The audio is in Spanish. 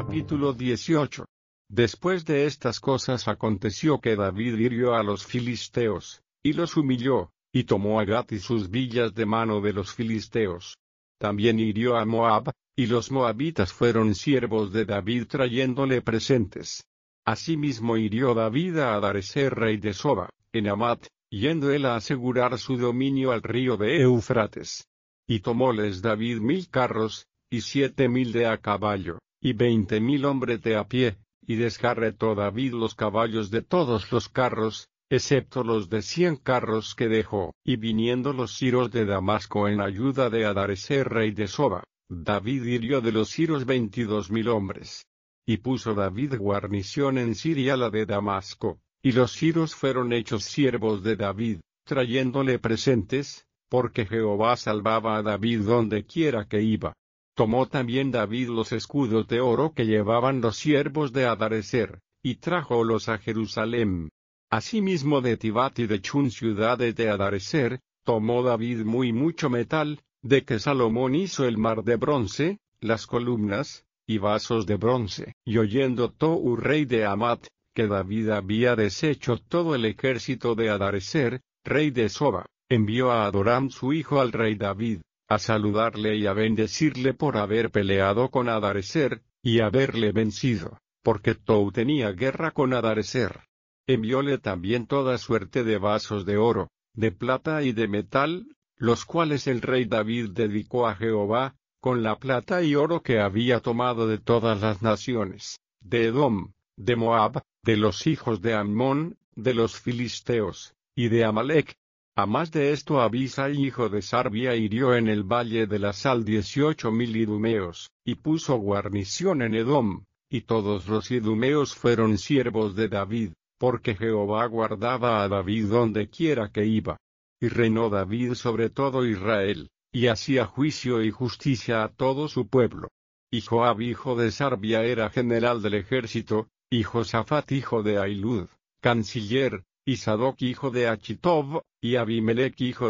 Capítulo 18. Después de estas cosas aconteció que David hirió a los filisteos, y los humilló, y tomó a Gat y sus villas de mano de los filisteos. También hirió a Moab, y los moabitas fueron siervos de David trayéndole presentes. Asimismo hirió David a Hadarezer rey de Soba, en Hamat, yendo él a asegurar su dominio al río de Eufrates. Y tomóles David 1000 carros, y 7000 de a caballo, y 20.000 hombres de a pie, y descarretó David los caballos de todos los carros, excepto los de 100 carros que dejó. Y viniendo los siros de Damasco en ayuda de Hadarezer rey de Soba, David hirió de los siros 22.000 hombres. Y puso David guarnición en Siria la de Damasco, y los siros fueron hechos siervos de David, trayéndole presentes, porque Jehová salvaba a David donde quiera que iba. Tomó también David los escudos de oro que llevaban los siervos de Hadarezer, y trájolos a Jerusalén. Asimismo de Tibat y de Chun ciudades de Hadarezer, tomó David mucho metal, de que Salomón hizo el mar de bronce, las columnas, y vasos de bronce. Y oyendo Tou rey de Hamat, que David había deshecho todo el ejército de Hadarezer, rey de Soba, envió a Adoram su hijo al rey David, a saludarle y a bendecirle por haber peleado con Hadarezer, y haberle vencido, porque Tou tenía guerra con Hadarezer. Envióle también toda suerte de vasos de oro, de plata y de metal, los cuales el rey David dedicó a Jehová, con la plata y oro que había tomado de todas las naciones, de Edom, de Moab, de los hijos de Ammón, de los filisteos, y de Amalec. A más de esto Abisai hijo de Sarbia hirió en el valle de la sal 18.000 idumeos, y puso guarnición en Edom, y todos los idumeos fueron siervos de David, porque Jehová guardaba a David donde quiera que iba. Y reinó David sobre todo Israel, y hacía juicio y justicia a todo su pueblo. Y Joab hijo de Sarbia era general del ejército, y Josafat hijo de Ahilud, canciller, y Sadoc hijo de Achitob, y Abimelech hijo